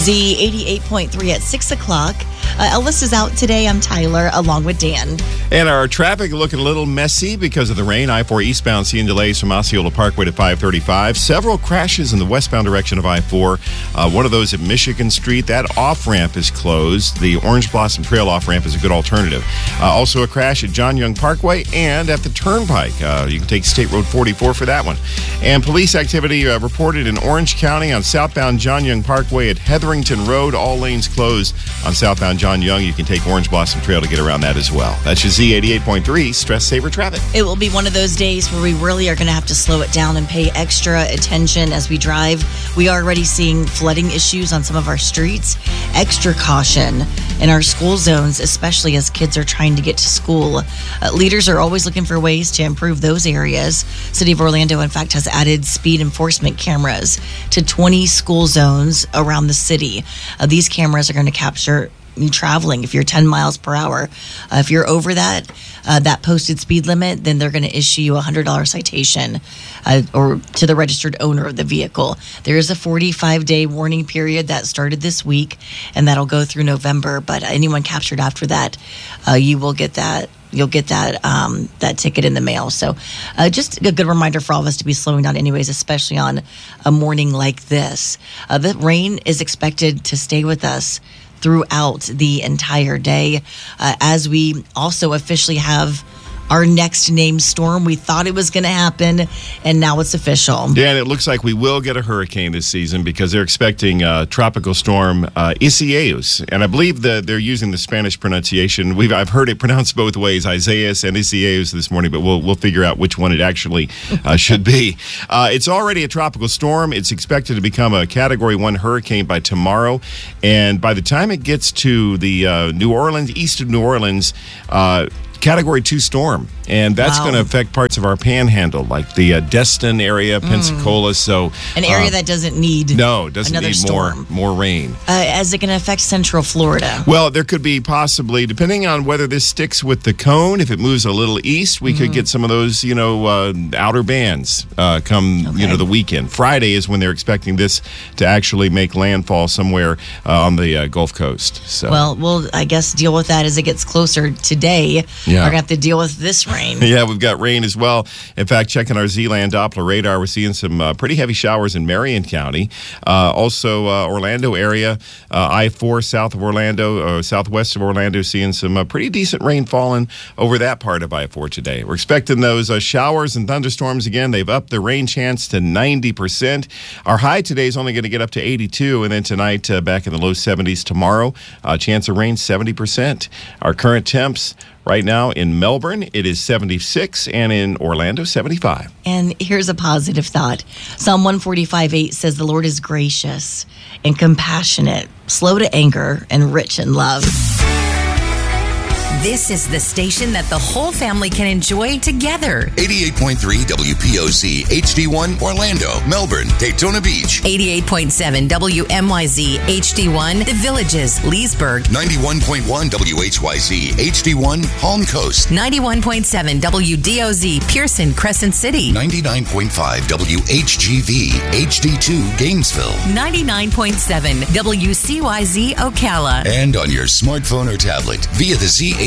Z88.3 at 6 o'clock. Elvis is out today. I'm Tyler, along with Dan. And our traffic looking a little messy because of the rain. I-4 eastbound seeing delays from Osceola Parkway to 535. Several crashes in the westbound direction of I-4. One of those at Michigan Street. That off-ramp is closed. The Orange Blossom Trail off-ramp is a good alternative. Also a crash at John Young Parkway and at the Turnpike. You can take State Road 44 for that one. And police activity reported in Orange County on southbound John Young Parkway at Hetherington Road. All lanes closed on southbound John Young. You can take Orange Blossom Trail to get around that as well. That's your Z88.3 Stress Saver Traffic. It will be one of those days where we really are going to have to slow it down and pay extra attention as we drive. We are already seeing flooding issues on some of our streets. Extra caution in our school zones, especially as kids are trying to get to school. Leaders are always looking for ways to improve those areas. City of Orlando, in fact, has added speed enforcement cameras to 20 school zones around the city. These cameras are going to capture you traveling. If you're 10 miles per hour, if you're over that posted speed limit, then they're going to issue you a $100 citation or to the registered owner of the vehicle. There is a 45-day warning period that started this week, and that'll go through November. But anyone captured after that, you will get that. You'll get that ticket in the mail. So just a good reminder for all of us to be slowing down anyways, especially on a morning like this. The rain is expected to stay with us throughout the entire day, as we also officially have our next named storm. We thought it was going to happen, and now it's official. Yeah, and it looks like we will get a hurricane this season because they're expecting tropical storm Isaias. And I believe that they're using the Spanish pronunciation. I've heard it pronounced both ways, Isaias and Isaias this morning, but we'll figure out which one it actually should be. It's already a tropical storm. It's expected to become a Category 1 hurricane by tomorrow. And by the time it gets to the New Orleans, east of New Orleans, Category 2 storm, and that's going to affect parts of our panhandle, like the Destin area, Pensacola. So an area that doesn't need more rain. Is it going to affect Central Florida? Well, there could be possibly, depending on whether this sticks with the cone. If it moves a little east, we could get some of those, outer bands come, the weekend. Friday is when they're expecting this to actually make landfall somewhere on the Gulf Coast. So, well, we'll, I guess, deal with that as it gets closer today. Yeah. We're going to have to deal with this rain. Yeah, we've got rain as well. In fact, checking our Z-Land Doppler radar, we're seeing some pretty heavy showers in Marion County. Also, Orlando area, I-4 south of Orlando, southwest of Orlando, seeing some pretty decent rain falling over that part of I-4 today. We're expecting those showers and thunderstorms again. They've upped the rain chance to 90%. Our high today is only going to get up to 82, and then tonight back in the low 70s. Tomorrow, chance of rain 70%. Our current temps right now in Melbourne, it is 76, and in Orlando, 75. And here's a positive thought. Psalm 145:8 says, "The Lord is gracious and compassionate, slow to anger, and rich in love." This is the station that the whole family can enjoy together. 88.3 WPOC, HD1, Orlando, Melbourne, Daytona Beach. 88.7 WMYZ, HD1, The Villages, Leesburg. 91.1 WHYZ, HD1, Palm Coast. 91.7 WDOZ, Pearson, Crescent City. 99.5 WHGV, HD2, Gainesville. 99.7 WCYZ, Ocala. And on your smartphone or tablet via the Z